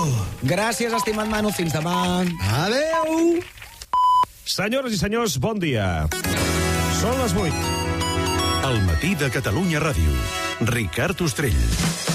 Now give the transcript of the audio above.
Gràcies, estimat Manu. Fins demà. Adeu! Senyores i senyors, bon dia. Són les 8. El matí de Catalunya Ràdio. Ricard Ostrell.